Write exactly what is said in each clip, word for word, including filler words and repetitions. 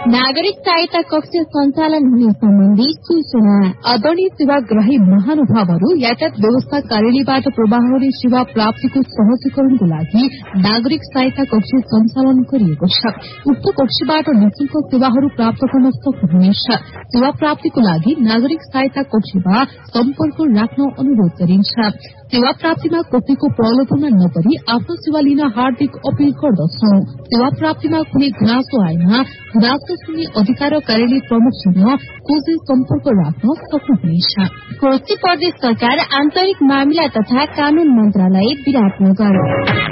नागरिक सहायता कक्ष सञ्चालन हुने सम्बन्धी सूचना। आदरणीय सेवाग्राही महानुभावहरू यातायात व्यवस्था कार्यालयबाट प्रवाह हुने सेवा प्राप्तिको सहजीकरणको लागि नागरिक सहायता कक्ष सञ्चालन गरिएको छ। उक्त कक्षबाट निशुल्क सेवाहरू प्राप्त गर्न सक्नुहुनेछ। सेवा प्राप्तिको लागि नागरिक सहायता कक्षमा सम्पर्क राख्न अनुरोध गरिन्छ। सेवा प्राप्तिमा कसैको प्रलोभनमा नपरी आफ्नो सेवा लिन हार्दिक अपील गर्दछौ। सेवा प्राप्तिमा कुनै गुनासो आएमा गुनासो सुन्ने अधिकार कार्यालय प्रमुखसँग खोजी सम्पर्क राख्न सक्नुहुनेछ। कोशी प्रदेश सरकार आन्तरिक मामिला तथा कानून मन्त्रालय विराटनगर।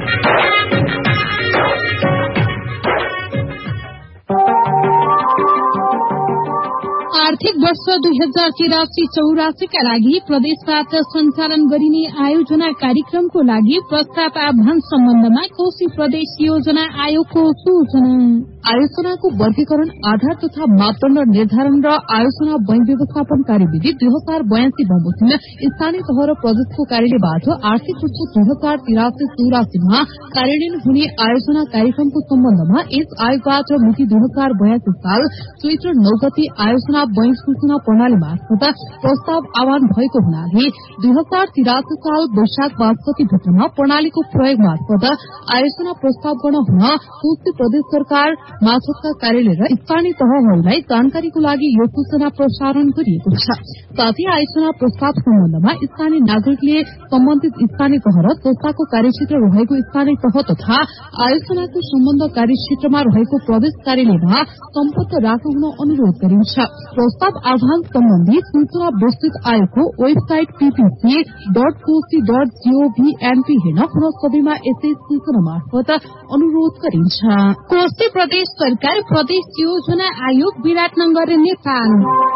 आर्थिक वर्ष दुई हजार तिरासी चौरासीका लागि प्रदेशबाट सञ्चालन गरिने आयोजना कार्यक्रमको लागि प्रस्ताव आह्वान सम्बन्धमा कोशी प्रदेश योजना आयोगको सूचना। आयोजनाको वर्गीकरण आधार तथा मापदण्ड निर्धारण र आयोजना बैंक व्यवस्थापन कार्यविधि दुई हजार बयासी बमोजिम स्थानीय तह र प्रदेशको कार्यालयबाट आर्थिक वर्ष दुई हजार तिरासी चौरासीमा कार्यान्वयन हुने आयोजना कार्यक्रमको सम्बन्धमा यस आयोगबाट मिति दुई हजार बयासी साल चैत्र नौ गते आयोजना बैंक सूचना प्रणाली मार्फत प्रस्ताव आह्वान भएको हुनाले दुई हजार तिरासी साल वैशाख पाँच गते भित्रमा प्रणालीको प्रयोग मार्फत आयोजना प्रस्ताव गर्न हुन कोशी प्रदेश सरकार मार्फतका कार्यालय र स्थानीय तहहरूलाई जानकारीको लागि यो सूचना प्रसारण गरिएको छ। साथै आयोजना प्रस्ताव सम्बन्धमा स्थानीय नागरिकले सम्बन्धित स्थानीय तह र संस्थाको कार्यक्षेत्र रहेको स्थानीय तह तथा आयोजनाको सम्बन्ध कार्यक्षेत्रमा रहेको प्रदेश कार्यालयमा सम्पर्क राख्न हुन अनुरोध गरिन्छ। प्रस्ताव आह्वान सम्बन्धी सूचना विस्तृत आयोगको website PPC dot Koshi dot gov NP हेर्न पुनः सबैमा यसै सूचना मार्फत अनुरोध गरिन्छ। कोशी प्रदेश सरकार प्रदेश योजना आयोग विराटनगर नेपाल।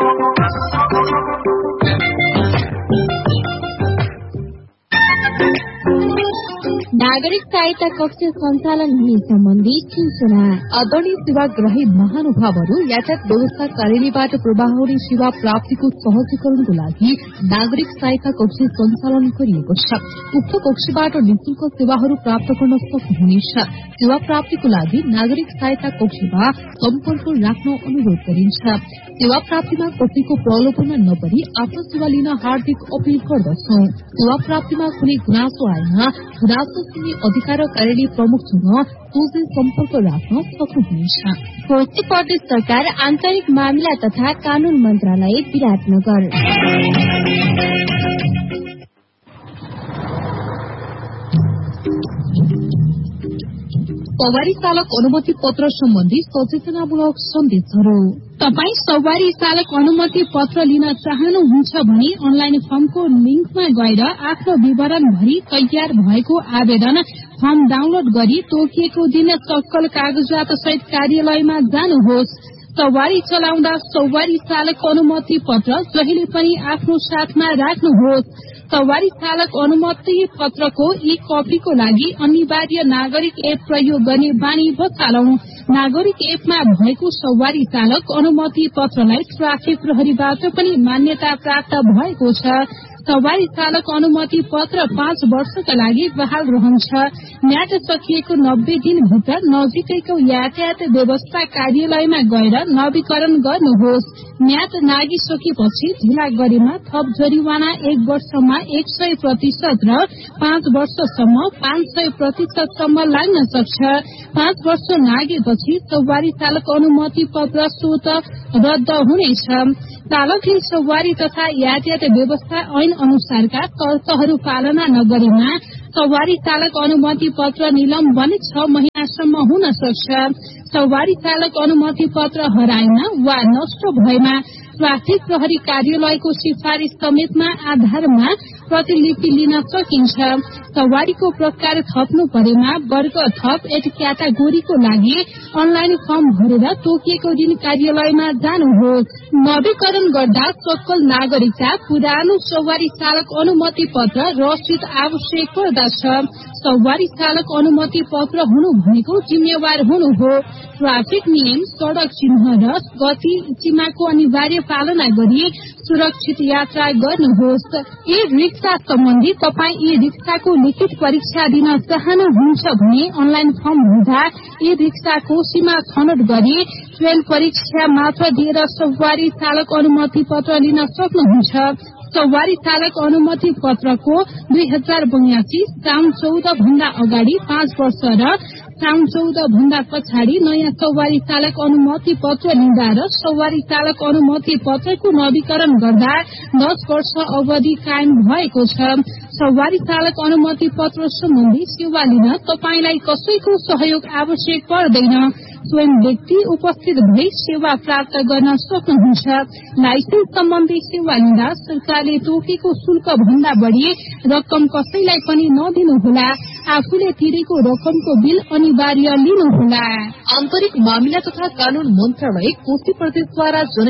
नागरिक सहायता कक्ष सञ्चालन हुने सम्बन्धी सूचना। आदरणीय सेवाग्राही महानुभावहरू यातायात व्यवस्था कार्यालयबाट प्रवाह हुने सेवा प्राप्तिको सहजीकरणको लागि नागरिक सहायता कक्ष सञ्चालन गरिएको छ। उक्त कक्षबाट निशुल्क सेवाहरू प्राप्त गर्न सक्नुहुनेछ। सेवा प्राप्तिको लागि नागरिक सहायता कक्षमा सम्पर्क राख्न अनुरोध गरिन्छ। सेवा प्राप्तिमा कसैको प्रलोभनमा नपरी आफ्नो सेवा लिन हार्दिक अपील गर्दछौ। सेवा प्राप्तिमा कुनै गुनासो आएमा गुनासो सुन्ने अधिकार कार्यालय प्रमुखसँग खोजी सम्पर्क राख्न सक्नुहुनेछ। कोशी प्रदेश सरकार आन्तरिक मामिला तथा कानून मन्त्रालय विराटनगर। सवारी चालक अनुमति पत्र सम्बन्धी सचेतनामूलक सन्देशहरू। तपाई सवारी चालक अनुमति पत्र लिन चाहनुहुन्छ भने अनलाइन फर्मको लिंकमा गएर आफ्नो विवरण भरी तयार भएको आवेदन फर्म डाउनलोड गरी तोकिएको दिन सक्कल कागजात सहित कार्यालयमा जानुहोस्। सवारी चलाउँदा सवारी चालक अनुमति पत्र जहिले पनि आफ्नो साथमा राख्नुहोस्। सवारी चालक अनुमति पत्रको ई कपीको लागि अनिवार्य नागरिक एप प्रयोग गर्ने बानी बचालौं। नागरिक एपमा भएको सवारी चालक अनुमति पत्रलाई ट्राफिक प्रहरीबाट पनि मान्यता प्राप्त भएको छ। सवारी चालक अनुमति पत्र पाँच वर्षका लागि बहाल रहन्छ। म्याद सकिएको नब्बे दिनभित्र नजिकैको यातायात व्यवस्था कार्यालयमा गएर नवीकरण गर्नुहोस्। म्याद नागिसकेपछि ढिला गरेमा थप जरिवाना एक वर्षमा एक सय प्रतिशत र पाँच वर्षसम्म पाँच सय प्रतिशतसम्म लाग्न सक्छ। पाँच वर्ष नागेपछि सवारी चालक अनुमति पत्र स्वत रद्द हुनेछ। चालकले सवारी तथा यातायात व्यवस्था ऐन अनुसारका शर्तहरू पालना नगरेमा सवारी चालक अनुमति पत्र निलम्बन छ महिनासम्म हुन सक्छ। सवारी चालक अनुमति पत्र हराएमा वा नष्ट भएमा ट्राफिक प्रहरी कार्यालयको सिफारिश समेतमा आधारमा प्रतिलिपि लिन सकिन्छ। सवारीको प्रकार थप्नु परेमा वर्ग थप एट क्याटागोरीको लागि अनलाइन फर्म भरेर तोकिएको दिन कार्यालयमा जानुहोस्। नवीकरण गर्दा सक्कल नागरिकता पुरानो सवारी चालक अनुमति पत्र रसिद आवश्यक पर्दछ। सवारी चालक अनुमति पत्र हुनु भनेको जिम्मेवार हुनु हो। ट्राफिक नियम, सड़क चिन्ह र गति सीमाको अनिवार्य पालना गरी सुरक्षित यात्रा गर्नुहोस्। ई रिक्सा सम्बन्धी तपाई ई रिक्साको लिखित परीक्षा दिन चाहनुहुन्छ भने अनलाइन फर्म भर्दा ई रिक्साको सीमा छनौट गरी ट्रेल परीक्षा मात्र दिएर सवारी चालक अनुमति पत्र लिन सक्नुहुन्छ। सवारी चालक अनुमति पत्रको दुई हजार बयासी साउन चौध भन्दा अगाडि पाँच वर्ष र साउन चौध भन्दा पछाडि नयाँ सवारी चालक अनुमति पत्र लिँदा र सवारी चालक अनुमति पत्रको नवीकरण गर्दा दस वर्ष अवधि कायम भएको छ। सवारी चालक अनुमति पत्र सम्बन्धी सेवा लिन तपाईलाई कसैको सहयोग आवश्यक पर्दैन। स्वयं व्यक्ति उपस्थित भई सेवा प्राप्त गर्न सक्नुहुन्छ। लाइसेन्स सम्बन्धी सेवा लिँदा सरकारले तोकेको शुल्क भन्दा बढ़ी रकम कसैलाई पनि नदिनुहोला। आफूले तिरेको रकमको बिल अनिवार्य लिनुहोला। आन्तरिक मामिला तथा कानून मन्त्रालय कोशी प्रदेशद्वारा